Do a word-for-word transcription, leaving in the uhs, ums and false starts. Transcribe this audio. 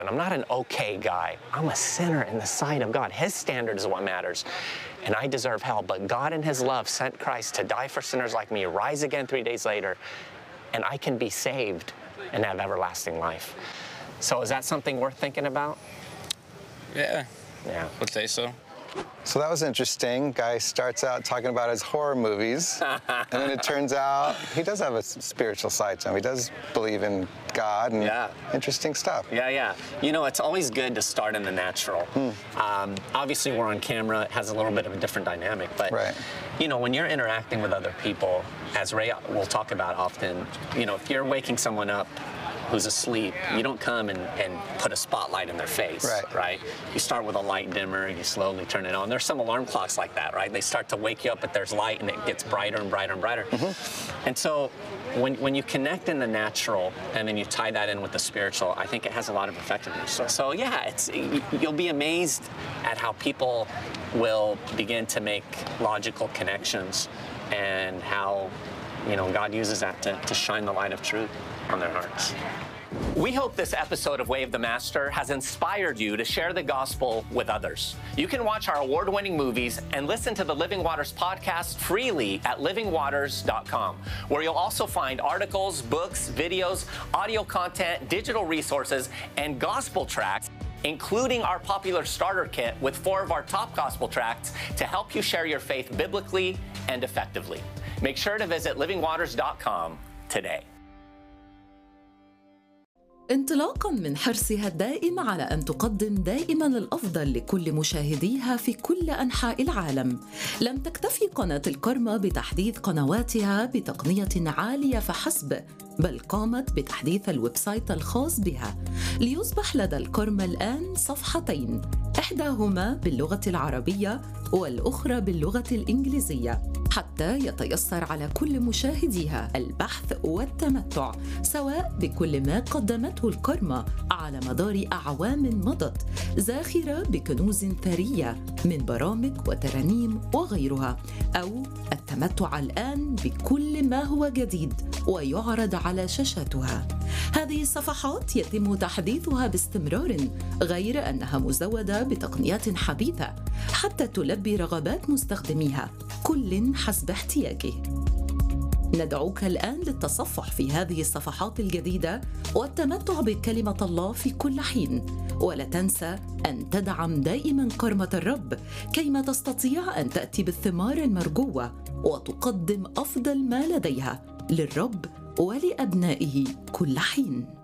And I'm not an okay guy. I'm a sinner in the sight of God. His standard is what matters. And I deserve hell. But God in his love sent Christ to die for sinners like me, rise again three days later, and I can be saved and have everlasting life. So is that something worth thinking about? Yeah. Yeah. I'd say so. So that was interesting. Guy starts out talking about his horror movies, and then it turns out he does have a spiritual side to him. He does believe in God and yeah. interesting stuff. Yeah, yeah. You know, it's always good to start in the natural. Hmm. Um, obviously, we're on camera. It has a little bit of a different dynamic, but, right. you know, when you're interacting with other people, as Ray will talk about often, you know, if you're waking someone up who's asleep, you don't come and, and put a spotlight in their face, right. right? You start with a light dimmer, and you slowly turn it on. There's some alarm clocks like that, right? They start to wake you up, but there's light, and it gets brighter and brighter and brighter. Mm-hmm. And so when, when you connect in the natural, and then you tie that in with the spiritual, I think it has a lot of effectiveness. So, so yeah, it's you'll be amazed at how people will begin to make logical connections, and how, you know, God uses that to, to shine the light of truth on their hearts. We hope this episode of Way of the Master has inspired you to share the gospel with others. You can watch our award-winning movies and listen to the Living Waters podcast freely at living waters dot com, where you'll also find articles, books, videos, audio content, digital resources, and gospel tracts, including our popular starter kit with four of our top gospel tracts to help you share your faith biblically and effectively. Make sure to visit living waters dot com today. انطلاقاً من حرصها الدائم على أن تقدم دائماً الأفضل لكل مشاهديها في كل أنحاء العالم، لم تكتفي قناة الكرمة بتحديث قنواتها بتقنية عالية فحسب، بل قامت بتحديث الويب سايت الخاص بها ليصبح لدى الكرمة الآن صفحتين، إحداهما باللغة العربية والأخرى باللغة الإنجليزية، حتى يتيسر على كل مشاهديها البحث والتمتع سواء بكل ما قدمته الكرمة على مدار أعوام مضت، زاخرة بكنوز ثرية من برامج وترانيم وغيرها، أو التمتع الآن بكل ما هو جديد ويعرض على شاشاتها. هذه الصفحات يتم تحديثها باستمرار، غير أنها مزودة بتقنيات حديثة حتى تلبي رغبات مستخدميها كل حسب احتياجه. ندعوك الآن للتصفح في هذه الصفحات الجديدة والتمتع بكلمة الله في كل حين، ولا تنسى أن تدعم دائما كرمة الرب كيما تستطيع أن تأتي بالثمار المرجوة وتقدم أفضل ما لديها للرب ولأبنائه كل حين.